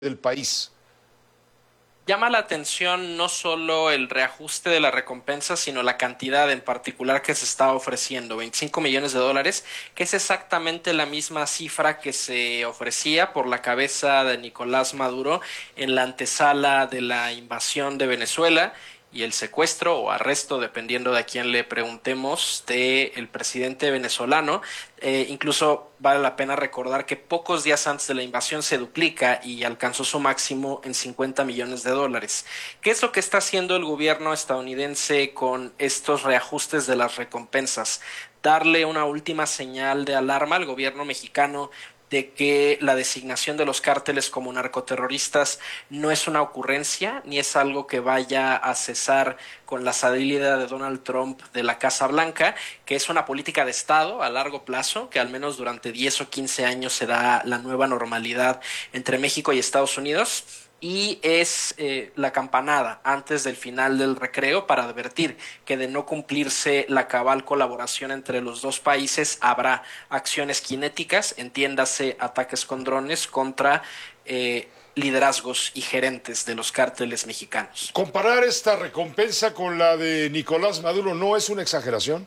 del país. Llama la atención no solo el reajuste de la recompensa, sino la cantidad en particular que se está ofreciendo, 25 millones de dólares, que es exactamente la misma cifra que se ofrecía por la cabeza de Nicolás Maduro en la antesala de la invasión de Venezuela y el secuestro o arresto, dependiendo de a quién le preguntemos, del presidente venezolano. Incluso vale la pena recordar que pocos días antes de la invasión se duplica y alcanzó su máximo en 50 millones de dólares. ¿Qué es lo que está haciendo el gobierno estadounidense con estos reajustes de las recompensas? Darle una última señal de alarma al gobierno mexicano de que la designación de los cárteles como narcoterroristas no es una ocurrencia ni es algo que vaya a cesar con la salida de Donald Trump de la Casa Blanca, que es una política de Estado a largo plazo, que al menos durante 10 o 15 años será la nueva normalidad entre México y Estados Unidos. Y es la campanada antes del final del recreo para advertir que de no cumplirse la cabal colaboración entre los dos países habrá acciones cinéticas, entiéndase ataques con drones contra liderazgos y gerentes de los cárteles mexicanos. ¿Comparar esta recompensa con la de Nicolás Maduro no es una exageración?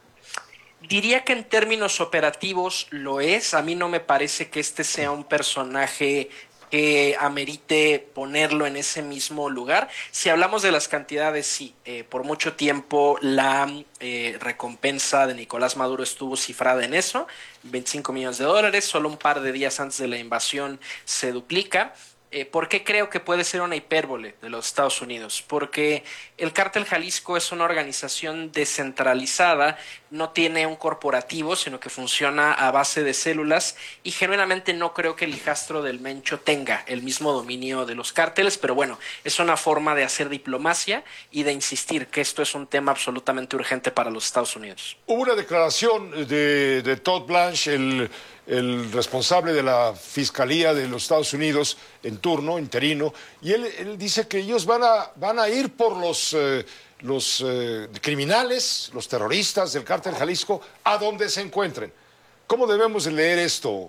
Diría que en términos operativos lo es. A mí no me parece que este sea un personaje que amerite ponerlo en ese mismo lugar. Si hablamos de las cantidades, sí, por mucho tiempo la recompensa de Nicolás Maduro estuvo cifrada en eso, 25 millones de dólares, solo un par de días antes de la invasión se duplica. ¿Por qué creo que puede ser una hipérbole de los Estados Unidos? Porque el Cártel Jalisco es una organización descentralizada, no tiene un corporativo, sino que funciona a base de células y genuinamente no creo que el hijastro del Mencho tenga el mismo dominio de los cárteles, pero bueno, es una forma de hacer diplomacia y de insistir que esto es un tema absolutamente urgente para los Estados Unidos. Hubo una declaración de Todd Blanche, el responsable de la Fiscalía de los Estados Unidos en turno, interino, y él dice que ellos van a ir por los criminales, los terroristas del Cártel Jalisco, a donde se encuentren. ¿Cómo debemos de leer esto?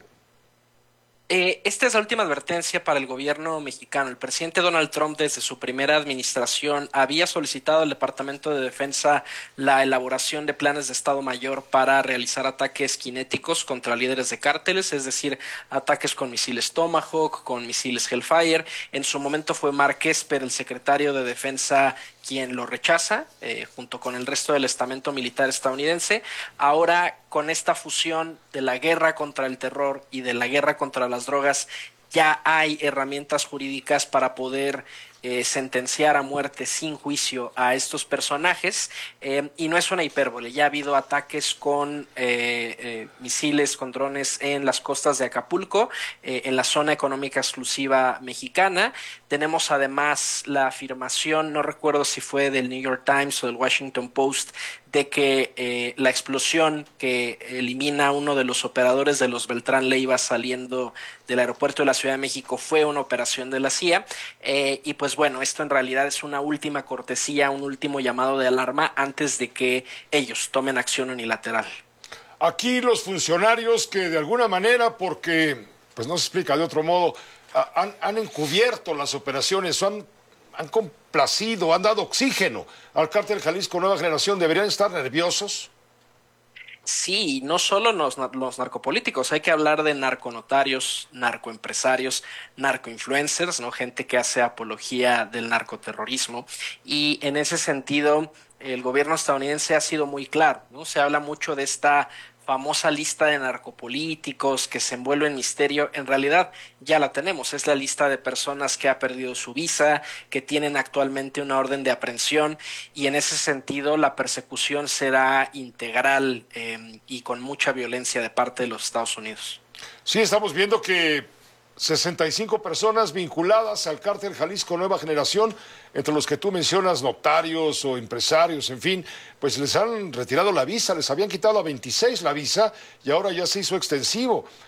Esta es la última advertencia para el gobierno mexicano. El presidente Donald Trump, desde su primera administración, había solicitado al Departamento de Defensa la elaboración de planes de Estado Mayor para realizar ataques cinéticos contra líderes de cárteles, es decir, ataques con misiles Tomahawk, con misiles Hellfire. En su momento fue Mark Esper, el secretario de Defensa, quien lo rechaza, junto con el resto del estamento militar estadounidense. Ahora, con esta fusión de la guerra contra el terror y de la guerra contra las drogas, ya hay herramientas jurídicas para poder sentenciar a muerte sin juicio a estos personajes, y no es una hipérbole. Ya ha habido ataques con misiles, con drones en las costas de Acapulco, en la zona económica exclusiva mexicana. Tenemos además la afirmación, no recuerdo si fue del New York Times o del Washington Post, de que la explosión que elimina a uno de los operadores de los Beltrán Leiva saliendo del aeropuerto de la Ciudad de México fue una operación de la CIA. Y pues bueno, esto en realidad es una última cortesía, un último llamado de alarma antes de que ellos tomen acción unilateral. Aquí los funcionarios que de alguna manera, porque pues no se explica de otro modo, han encubierto las operaciones, han complacido, han dado oxígeno al Cártel Jalisco Nueva Generación, ¿deberían estar nerviosos? Sí, no solo los narcopolíticos, hay que hablar de narconotarios, narcoempresarios, narcoinfluencers, ¿no? Gente que hace apología del narcoterrorismo. Y en ese sentido, el gobierno estadounidense ha sido muy claro, ¿no? Se habla mucho de esta famosa lista de narcopolíticos que se envuelve en misterio. En realidad ya la tenemos, es la lista de personas que ha perdido su visa, que tienen actualmente una orden de aprehensión, y en ese sentido la persecución será integral y con mucha violencia de parte de los Estados Unidos. Sí, estamos viendo que 65 personas vinculadas al Cártel Jalisco Nueva Generación, entre los que tú mencionas notarios o empresarios, en fin, pues les han retirado la visa, les habían quitado a 26 la visa y ahora ya se hizo extensivo.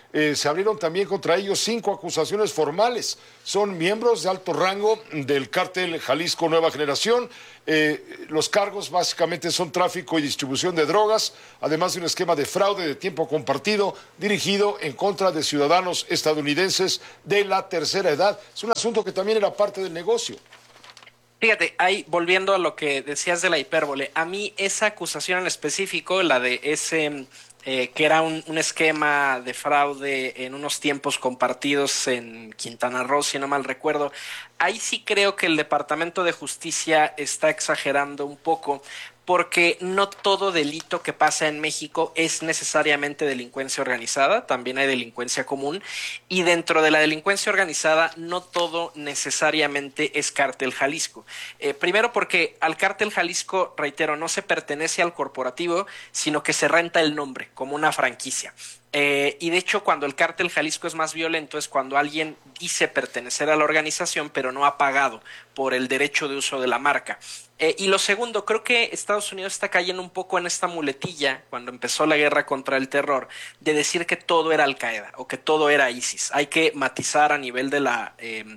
Se abrieron también contra ellos 5 acusaciones formales. Son miembros de alto rango del cártel Jalisco Nueva Generación. Los cargos básicamente son tráfico y distribución de drogas, además de un esquema de fraude de tiempo compartido dirigido en contra de ciudadanos estadounidenses de la tercera edad. Es un asunto que también era parte del negocio. Fíjate, ahí volviendo a lo que decías de la hipérbole, a mí esa acusación en específico, la de ese que era un esquema de fraude en unos tiempos compartidos en Quintana Roo, si no mal recuerdo, ahí sí creo que el Departamento de Justicia está exagerando un poco, porque no todo delito que pasa en México es necesariamente delincuencia organizada, también hay delincuencia común, y dentro de la delincuencia organizada no todo necesariamente es Cártel Jalisco. Primero porque al Cártel Jalisco, reitero, no se pertenece al corporativo, sino que se renta el nombre como una franquicia. Y de hecho, cuando el Cártel Jalisco es más violento es cuando alguien dice pertenecer a la organización, pero no ha pagado por el derecho de uso de la marca. Y lo segundo, creo que Estados Unidos está cayendo un poco en esta muletilla, cuando empezó la guerra contra el terror, de decir que todo era Al Qaeda o que todo era ISIS. Hay que matizar a nivel de la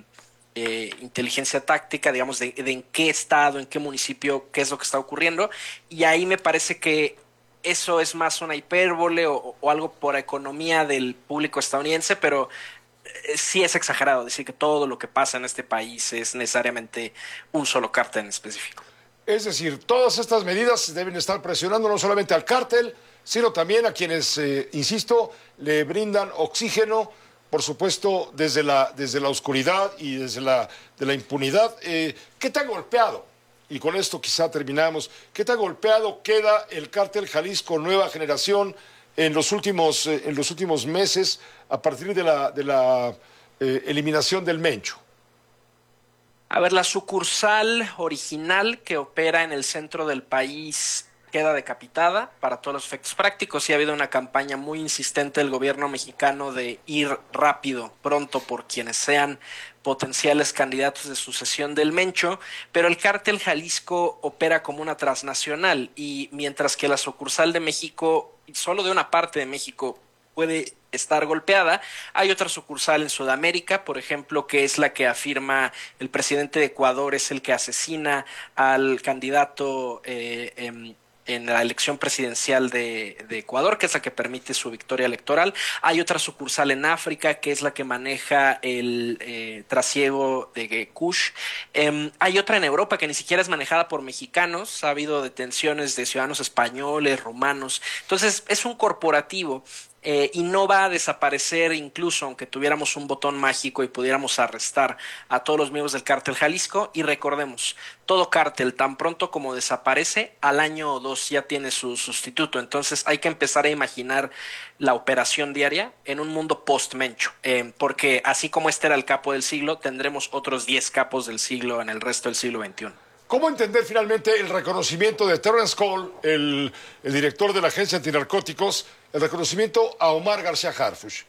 inteligencia táctica, digamos, de en qué estado, en qué municipio, qué es lo que está ocurriendo. Y ahí me parece que eso es más una hipérbole o algo por economía del público estadounidense, pero sí es exagerado decir que todo lo que pasa en este país es necesariamente un solo cártel en específico. Es decir, todas estas medidas deben estar presionando no solamente al cártel, sino también a quienes, insisto, le brindan oxígeno, por supuesto, desde la oscuridad y desde de la impunidad. ¿Qué tan golpeado? Y con esto quizá terminamos. ¿Qué tan golpeado queda el cártel Jalisco Nueva Generación en los últimos meses a partir de la eliminación del Mencho? A ver, la sucursal original que opera en el centro del país queda decapitada para todos los efectos prácticos y ha habido una campaña muy insistente del gobierno mexicano de ir rápido, pronto, por quienes sean potenciales candidatos de sucesión del Mencho, pero el cártel Jalisco opera como una transnacional y mientras que la sucursal de México, solo de una parte de México, puede estar golpeada, hay otra sucursal en Sudamérica, por ejemplo, que es la que afirma el presidente de Ecuador es el que asesina al candidato en la elección presidencial de Ecuador, que es la que permite su victoria electoral. Hay otra sucursal en África, que es la que maneja el trasiego de Kush. Hay otra en Europa que ni siquiera es manejada por mexicanos. Ha habido detenciones de ciudadanos españoles, rumanos. Entonces, es un corporativo. Y no va a desaparecer incluso aunque tuviéramos un botón mágico y pudiéramos arrestar a todos los miembros del cártel Jalisco. Y recordemos, todo cártel tan pronto como desaparece, al año o dos ya tiene su sustituto. Entonces hay que empezar a imaginar la operación diaria en un mundo post-Mencho, porque así como este era el capo del siglo, tendremos otros 10 capos del siglo en el resto del siglo XXI. ¿Cómo entender finalmente el reconocimiento de Terrence Cole, el director de la Agencia Antinarcóticos, el reconocimiento a Omar García Harfuch?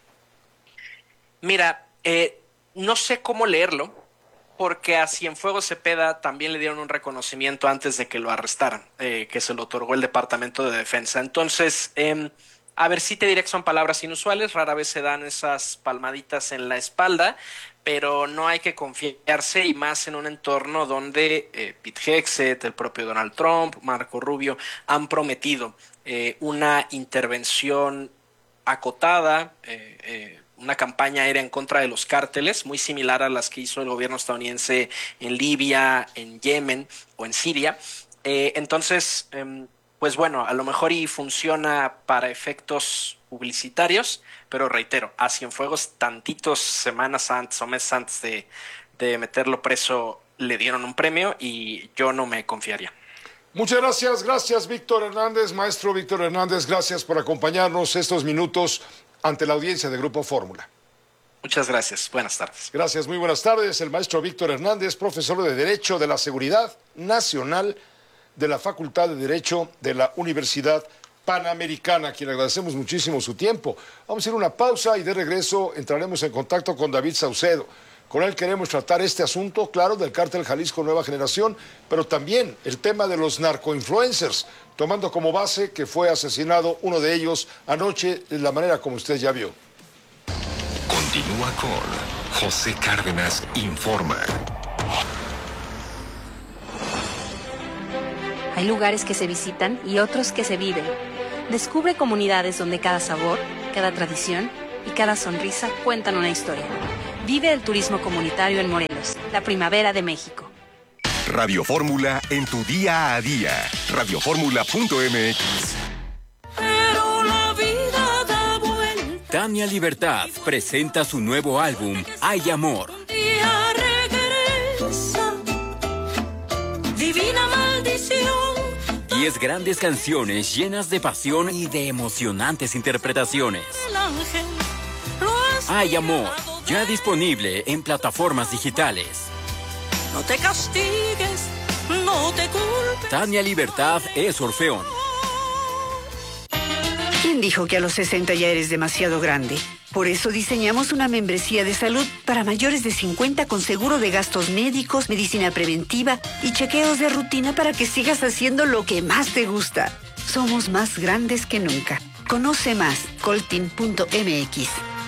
Mira, no sé cómo leerlo, porque a Cienfuegos Cepeda también le dieron un reconocimiento antes de que lo arrestaran, que se lo otorgó el Departamento de Defensa. Entonces, a ver, sí te diré que son palabras inusuales, rara vez se dan esas palmaditas en la espalda, pero no hay que confiarse y más en un entorno donde Pete Hegseth, el propio Donald Trump, Marco Rubio han prometido una intervención acotada, una campaña aérea en contra de los cárteles, muy similar a las que hizo el gobierno estadounidense en Libia, en Yemen o en Siria. Entonces, pues bueno, a lo mejor y funciona para efectos publicitarios, pero reitero, a Cienfuegos tantitos semanas antes o meses antes de meterlo preso le dieron un premio y yo no me confiaría. Muchas gracias Víctor Hernández, maestro Víctor Hernández, gracias por acompañarnos estos minutos ante la audiencia de Grupo Fórmula. Muchas gracias, buenas tardes. Gracias, muy buenas tardes. El maestro Víctor Hernández, profesor de Derecho de la Seguridad Nacional de la Facultad de Derecho de la Universidad Panamericana, a quien agradecemos muchísimo su tiempo. Vamos a ir a una pausa y de regreso entraremos en contacto con David Saucedo. Con él queremos tratar este asunto, claro, del cártel Jalisco Nueva Generación, pero también el tema de los narcoinfluencers, tomando como base que fue asesinado uno de ellos anoche de la manera como usted ya vio. Continúa con José Cárdenas Informa. Hay lugares que se visitan y otros que se viven. Descubre comunidades donde cada sabor, cada tradición y cada sonrisa cuentan una historia. Vive el turismo comunitario en Morelos, la primavera de México. Radio Fórmula en tu día a día. Radioformula.mx. Pero la vida da vuelta. Tania Libertad presenta su nuevo álbum, Hay Amor. Un día regresa. Divina maldición. 10 grandes canciones llenas de pasión y de emocionantes interpretaciones. El ángel lo has Hay Amor, tirado ya de- disponible en plataformas digitales. No te castigues, no te culpes. Tania Libertad es Orfeón. ¿Quién dijo que a los 60 ya eres demasiado grande? Por eso diseñamos una membresía de salud para mayores de 50 con seguro de gastos médicos, medicina preventiva y chequeos de rutina para que sigas haciendo lo que más te gusta. Somos más grandes que nunca. Conoce más, coltin.mx.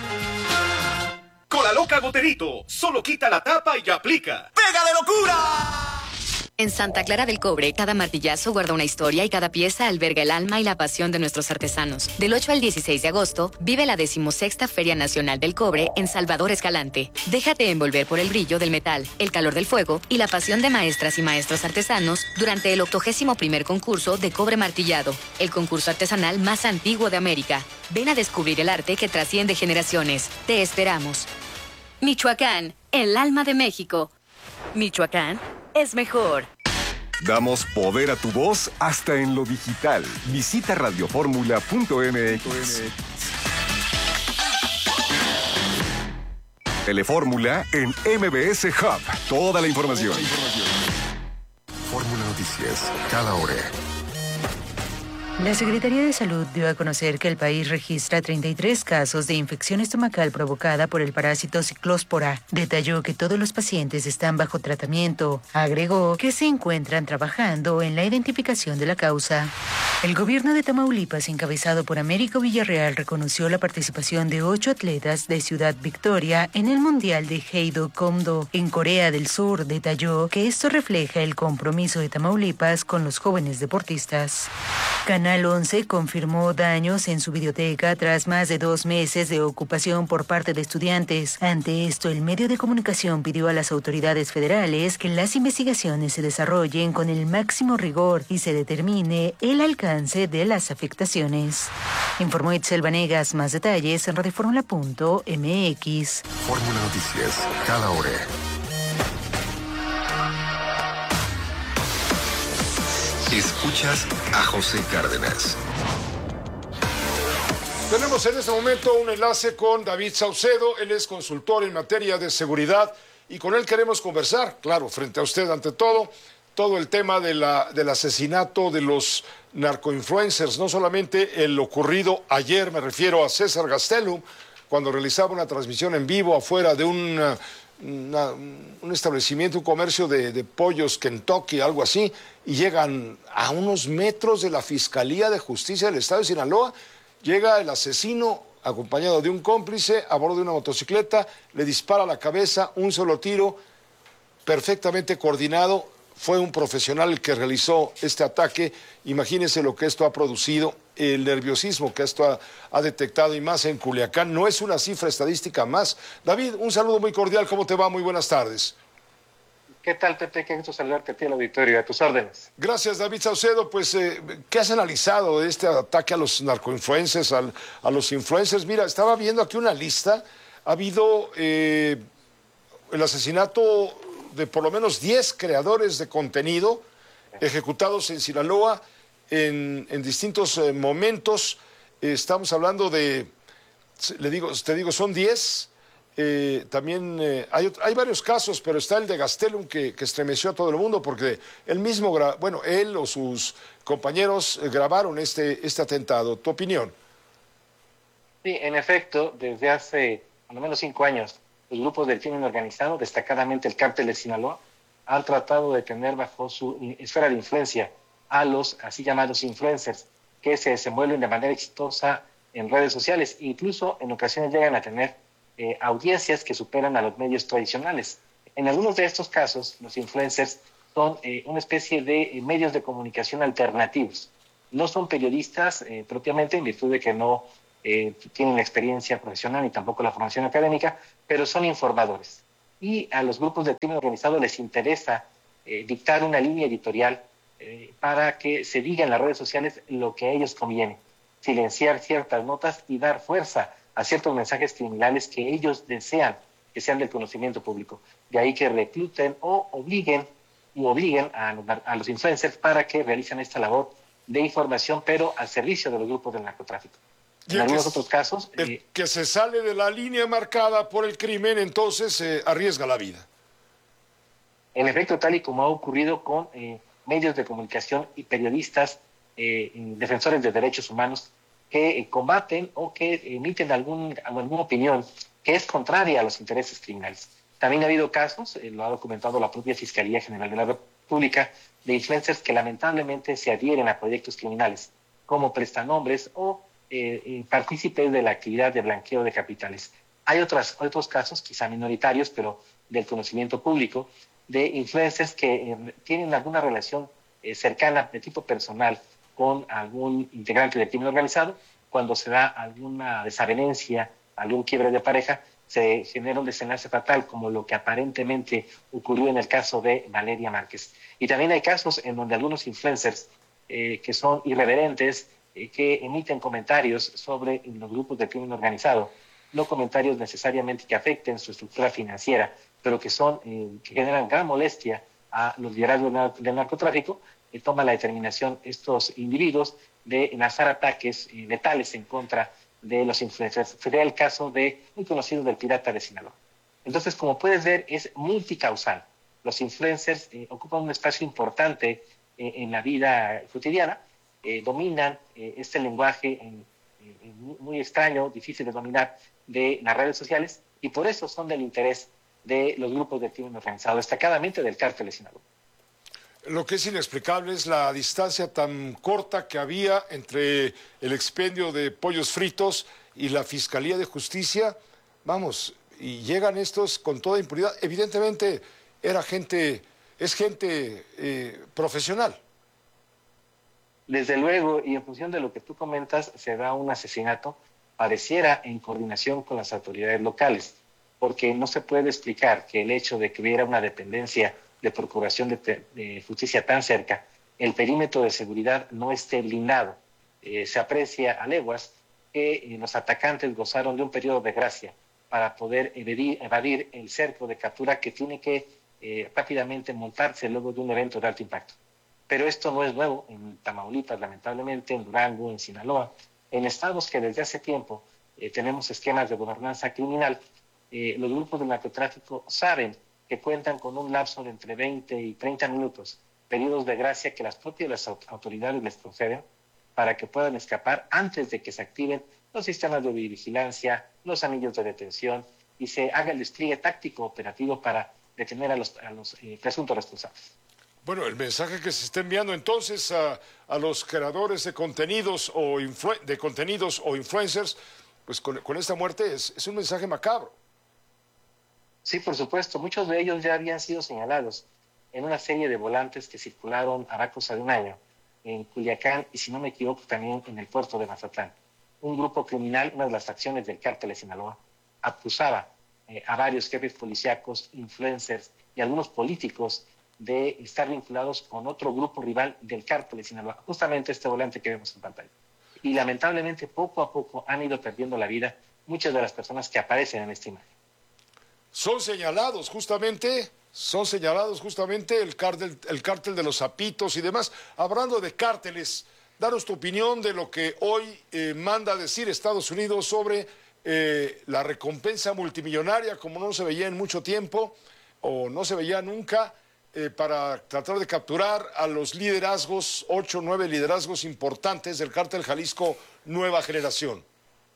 Cola Loca Goterito, solo quita la tapa y aplica. ¡Pega de locura! En Santa Clara del Cobre, cada martillazo guarda una historia y cada pieza alberga el alma y la pasión de nuestros artesanos. Del 8 al 16 de agosto, vive la 16ª Feria Nacional del Cobre en Salvador Escalante. Déjate envolver por el brillo del metal, el calor del fuego y la pasión de maestras y maestros artesanos durante el 81º concurso de cobre martillado, el concurso artesanal más antiguo de América. Ven a descubrir el arte que trasciende generaciones. Te esperamos. Michoacán, el alma de México. Michoacán es mejor. Damos poder a tu voz hasta en lo digital. Visita radioformula.mx. Telefórmula en MBS Hub. Toda la información. Fórmula Noticias, cada hora. La Secretaría de Salud dio a conocer que el país registra 33 casos de infección estomacal provocada por el parásito ciclóspora. Detalló que todos los pacientes están bajo tratamiento. Agregó que se encuentran trabajando en la identificación de la causa. El gobierno de Tamaulipas, encabezado por Américo Villarreal, reconoció la participación de 8 atletas de Ciudad Victoria en el Mundial de Haedo-Komdo en Corea del Sur. Detalló que esto refleja el compromiso de Tamaulipas con los jóvenes deportistas. Canal 11 confirmó daños en su videoteca tras más de 2 meses de ocupación por parte de estudiantes. Ante esto, el medio de comunicación pidió a las autoridades federales que las investigaciones se desarrollen con el máximo rigor y se determine el alcance de las afectaciones. Informó Itzel Vanegas. Más detalles en radioformula.mx. Fórmula Noticias, cada hora. Escuchas a José Cárdenas. Tenemos en este momento un enlace con David Saucedo. Él es consultor en materia de seguridad y con él queremos conversar, claro, frente a usted ante todo el tema del asesinato de los narcoinfluencers, no solamente el ocurrido ayer, me refiero a César Gastelum, cuando realizaba una transmisión en vivo afuera de un establecimiento, un comercio de pollos Kentucky, algo así, y llegan a unos metros de la Fiscalía de Justicia del Estado de Sinaloa, llega el asesino acompañado de un cómplice a bordo de una motocicleta, le dispara a la cabeza, un solo tiro, perfectamente coordinado. Fue un profesional el que realizó este ataque. Imagínense lo que esto ha producido, el nerviosismo que esto ha detectado, y más en Culiacán. No es una cifra estadística más. David, un saludo muy cordial. ¿Cómo te va? Muy buenas tardes. ¿Qué tal, Pepe? Qué gusto saludarte a ti al auditorio, a tus órdenes. Gracias, David Saucedo. Pues, ¿qué has analizado de este ataque a los narcoinfluencers, a los influencers? Mira, estaba viendo aquí una lista. Ha habido el asesinato de por lo menos 10 creadores de contenido ejecutados en Sinaloa en distintos momentos. Estamos hablando de, te digo, son 10. También hay varios casos, pero está el de Gastelum que estremeció a todo el mundo porque él mismo, él o sus compañeros grabaron este atentado. ¿Tu opinión? Sí, en efecto, desde hace al menos 5 años, los grupos del crimen organizado, destacadamente el Cártel de Sinaloa, han tratado de tener bajo su esfera de influencia a los así llamados influencers, que se desenvuelven de manera exitosa en redes sociales, incluso en ocasiones llegan a tener audiencias que superan a los medios tradicionales. En algunos de estos casos, los influencers son una especie de medios de comunicación alternativos. No son periodistas propiamente, en virtud de que no tienen la experiencia profesional ni tampoco la formación académica, pero son informadores. Y a los grupos de crimen organizado les interesa dictar una línea editorial para que se diga en las redes sociales lo que a ellos conviene, silenciar ciertas notas y dar fuerza a ciertos mensajes criminales que ellos desean que sean del conocimiento público. De ahí que recluten o obliguen a los influencers para que realicen esta labor de información, pero al servicio de los grupos del narcotráfico. En algunos otros casos... El que se sale de la línea marcada por el crimen, entonces arriesga la vida. En efecto, tal y como ha ocurrido con medios de comunicación y periodistas, defensores de derechos humanos, que combaten o que emiten alguna opinión que es contraria a los intereses criminales. También ha habido casos, lo ha documentado la propia Fiscalía General de la República, de influencers que lamentablemente se adhieren a proyectos criminales, como prestanombres o partícipes de la actividad de blanqueo de capitales. Hay otros casos, quizá minoritarios, pero del conocimiento público, de influencers que tienen alguna relación cercana de tipo personal con algún integrante del crimen organizado. Cuando se da alguna desavenencia, algún quiebre de pareja, se genera un desenlace fatal, como lo que aparentemente ocurrió en el caso de Valeria Márquez. Y también hay casos en donde algunos influencers que son irreverentes, que emiten comentarios sobre los grupos de crimen organizado, no comentarios necesariamente que afecten su estructura financiera, pero que generan gran molestia a los liderazgos del narcotráfico, toma la determinación estos individuos de lanzar ataques letales en contra de los influencers. Sería el caso muy conocido del pirata de Sinaloa. Entonces, como puedes ver, es multicausal. Los influencers ocupan un espacio importante en la vida cotidiana, dominan este lenguaje muy extraño, difícil de dominar, de las redes sociales, y por eso son del interés de los grupos de crimen organizado, destacadamente del cártel de Sinaloa. Lo que es inexplicable es la distancia tan corta que había entre el expendio de pollos fritos y la Fiscalía de Justicia. Vamos, y llegan estos con toda impunidad. Evidentemente es gente profesional. Desde luego, y en función de lo que tú comentas, se da un asesinato, pareciera en coordinación con las autoridades locales, porque no se puede explicar que el hecho de que hubiera una dependencia de procuración de justicia tan cerca, el perímetro de seguridad no esté blindado. Se aprecia a leguas que los atacantes gozaron de un periodo de gracia para poder evadir el cerco de captura que tiene que rápidamente montarse luego de un evento de alto impacto. Pero esto no es nuevo en Tamaulipas, lamentablemente, en Durango, en Sinaloa, en estados que desde hace tiempo tenemos esquemas de gobernanza criminal. Los grupos de narcotráfico saben que cuentan con un lapso de entre 20 y 30 minutos, periodos de gracia que las propias autoridades les conceden para que puedan escapar antes de que se activen los sistemas de vigilancia, los anillos de detención y se haga el despliegue táctico operativo para detener a los presuntos responsables. Bueno, el mensaje que se está enviando entonces a los creadores de contenidos o influencers, pues con esta muerte es un mensaje macabro. Sí, por supuesto. Muchos de ellos ya habían sido señalados en una serie de volantes que circularon hará cosa de un año en Culiacán y, si no me equivoco, también en el puerto de Mazatlán. Un grupo criminal, una de las facciones del cártel de Sinaloa, acusaba a varios jefes policíacos, influencers y algunos políticos de estar vinculados con otro grupo rival del cártel de Sinaloa, justamente este volante que vemos en pantalla. Y lamentablemente, poco a poco han ido perdiendo la vida muchas de las personas que aparecen en esta imagen. Son señalados justamente el cártel de los Zapitos y demás. Hablando de cárteles, danos tu opinión de lo que hoy manda a decir Estados Unidos sobre la recompensa multimillonaria, como no se veía en mucho tiempo, o no se veía nunca, para tratar de capturar a los liderazgos, 8 o 9 liderazgos importantes del cártel Jalisco Nueva Generación.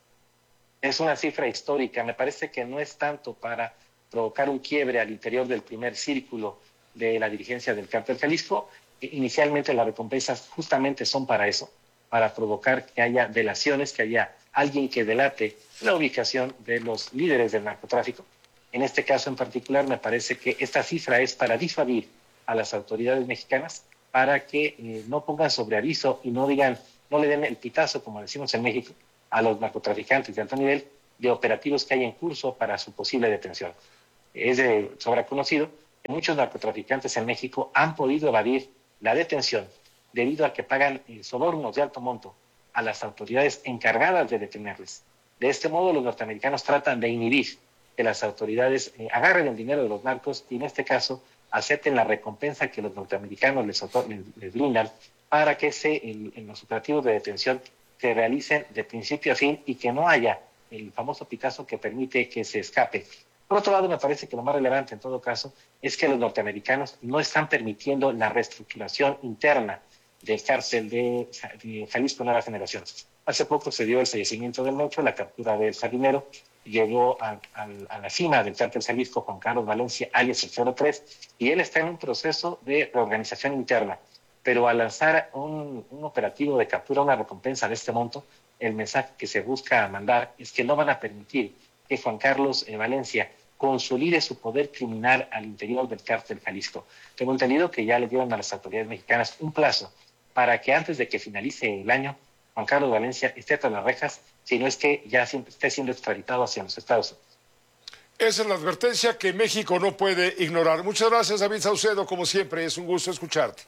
Es una cifra histórica. Me parece que no es tanto para provocar un quiebre al interior del primer círculo de la dirigencia del cártel Jalisco. Inicialmente las recompensas justamente son para eso, para provocar que haya delaciones, que haya alguien que delate la ubicación de los líderes del narcotráfico. En este caso en particular, me parece que esta cifra es para disuadir a las autoridades mexicanas para que no pongan sobre aviso y no le den el pitazo, como decimos en México, a los narcotraficantes de alto nivel de operativos que hay en curso para su posible detención. Es de sobra conocido que muchos narcotraficantes en México han podido evadir la detención debido a que pagan sobornos de alto monto a las autoridades encargadas de detenerles. De este modo, los norteamericanos tratan de inhibir que las autoridades agarren el dinero de los narcos y en este caso acepten la recompensa que los norteamericanos les brindan para que en los operativos de detención se realicen de principio a fin y que no haya el famoso pitazo que permite que se escape. Por otro lado, me parece que lo más relevante en todo caso es que los norteamericanos no están permitiendo la reestructuración interna del cártel de Jalisco Nueva Generación. Hace poco se dio el fallecimiento del Mocho, la captura del jardinero, llegó a la cima del cártel Jalisco Juan Carlos Valencia, alias el 03, y él está en un proceso de reorganización interna. Pero al lanzar un operativo de captura, una recompensa de este monto, el mensaje que se busca mandar es que no van a permitir que Juan Carlos Valencia consolide su poder criminal al interior del cártel Jalisco. Tengo entendido que ya le dieron a las autoridades mexicanas un plazo para que antes de que finalice el año, Juan Carlos Valencia esté tras las rejas, si no es que ya esté siendo extraditado hacia los Estados Unidos. Esa es la advertencia que México no puede ignorar. Muchas gracias, David Saucedo, como siempre, es un gusto escucharte.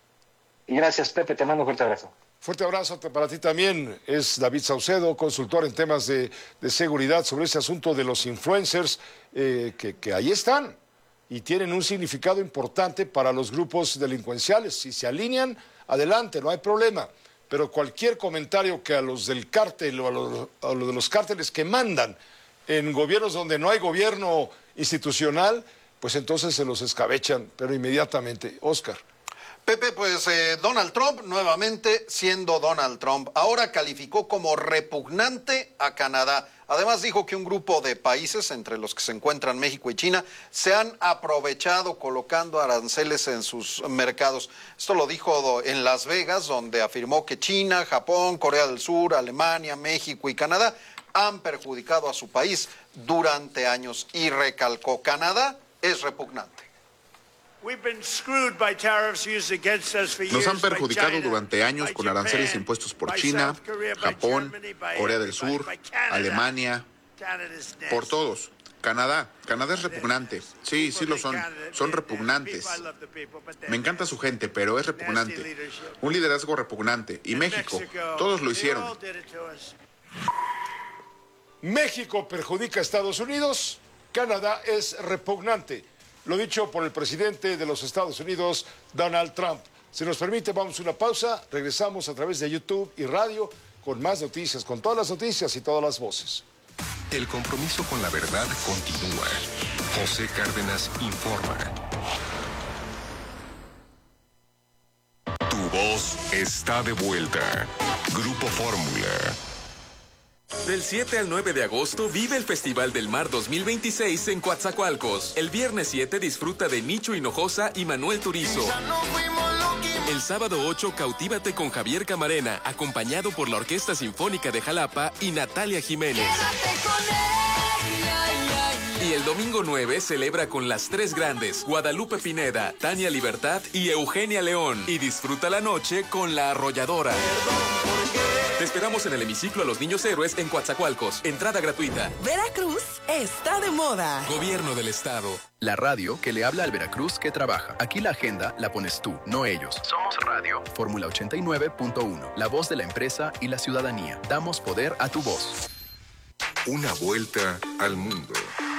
Y gracias, Pepe, te mando un fuerte abrazo. Fuerte abrazo para ti también. Es David Saucedo, consultor en temas de seguridad sobre ese asunto de los influencers que ahí están y tienen un significado importante para los grupos delincuenciales. Si se alinean, adelante, no hay problema. Pero cualquier comentario que a los del cártel o a los de los cárteles que mandan en gobiernos donde no hay gobierno institucional, pues entonces se los escabechan, pero inmediatamente. Oscar. Pepe, pues Donald Trump, nuevamente siendo Donald Trump, ahora calificó como repugnante a Canadá. Además dijo que un grupo de países, entre los que se encuentran México y China, se han aprovechado colocando aranceles en sus mercados. Esto lo dijo en Las Vegas, donde afirmó que China, Japón, Corea del Sur, Alemania, México y Canadá han perjudicado a su país durante años y recalcó: Canadá es repugnante. Nos han perjudicado durante años con aranceles impuestos por China, Japón, Corea del Sur, Alemania, por todos. Canadá es repugnante. Sí, lo son. Son repugnantes. Me encanta su gente, pero es repugnante. Un liderazgo repugnante. Y México, todos lo hicieron. México perjudica a Estados Unidos, Canadá es repugnante. Lo dicho por el presidente de los Estados Unidos, Donald Trump. Si nos permite, vamos a una pausa. Regresamos a través de YouTube y radio con más noticias, con todas las noticias y todas las voces. El compromiso con la verdad continúa. José Cárdenas informa. Tu voz está de vuelta. Grupo Fórmula. Del 7 al 9 de agosto vive el Festival del Mar 2026 en Coatzacoalcos. El viernes 7 disfruta de Nicho Hinojosa y Manuel Turizo. El sábado 8 cautívate con Javier Camarena, acompañado por la Orquesta Sinfónica de Jalapa y Natalia Jiménez. Y el domingo 9 celebra con las tres grandes, Guadalupe Pineda, Tania Libertad y Eugenia León. Y disfruta la noche con La Arrolladora. Te esperamos en el hemiciclo a los Niños Héroes en Coatzacoalcos. Entrada gratuita. Veracruz está de moda. Gobierno del Estado. La radio que le habla al Veracruz que trabaja. Aquí la agenda la pones tú, no ellos. Somos radio. Fórmula 89.1. La voz de la empresa y la ciudadanía. Damos poder a tu voz. Una vuelta al mundo.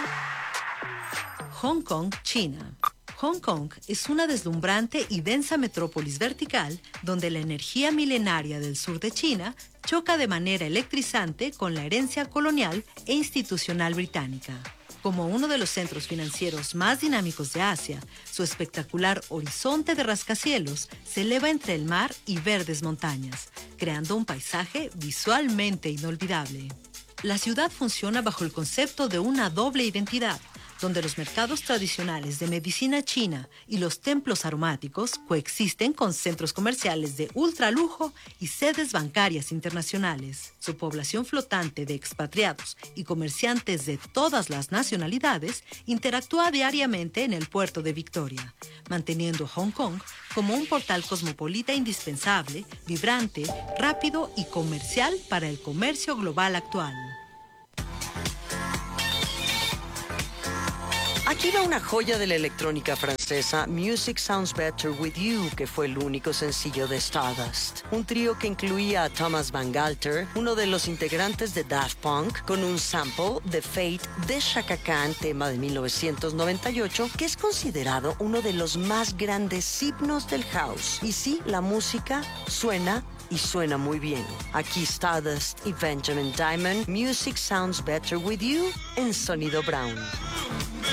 Hong Kong, China. Hong Kong es una deslumbrante y densa metrópolis vertical donde la energía milenaria del sur de China choca de manera electrizante con la herencia colonial e institucional británica. Como uno de los centros financieros más dinámicos de Asia, su espectacular horizonte de rascacielos se eleva entre el mar y verdes montañas, creando un paisaje visualmente inolvidable. La ciudad funciona bajo el concepto de una doble identidad, donde los mercados tradicionales de medicina china y los templos aromáticos coexisten con centros comerciales de ultralujo y sedes bancarias internacionales. Su población flotante de expatriados y comerciantes de todas las nacionalidades interactúa diariamente en el puerto de Victoria, manteniendo a Hong Kong como un portal cosmopolita indispensable, vibrante, rápido y comercial para el comercio global actual. Aquí va una joya de la electrónica francesa, Music Sounds Better With You, que fue el único sencillo de Stardust. Un trío que incluía a Thomas Van Galter, uno de los integrantes de Daft Punk, con un sample de Fate de Chaka Khan, tema de 1998, que es considerado uno de los más grandes himnos del house. Y sí, la música suena y suena muy bien. Aquí Stardust y Benjamin Diamond, Music Sounds Better With You en Sonido Brown.